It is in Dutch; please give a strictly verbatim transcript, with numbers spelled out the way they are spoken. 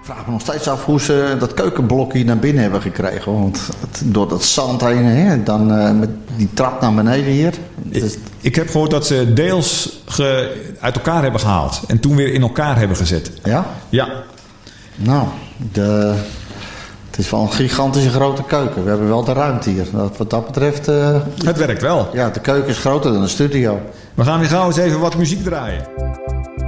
vraag me nog steeds af hoe ze dat keukenblokje naar binnen hebben gekregen. Want het, door dat zand heen, hè, dan uh, met die trap naar beneden hier. Ik, ik heb gehoord dat ze deels ge, uit elkaar hebben gehaald. En toen weer in elkaar hebben gezet. Ja? Ja. Nou, de, het is wel een gigantische grote keuken. We hebben wel de ruimte hier. Dat, wat dat betreft... Uh, het werkt wel. Ja, de keuken is groter dan de studio. We gaan weer gauw eens even wat muziek draaien.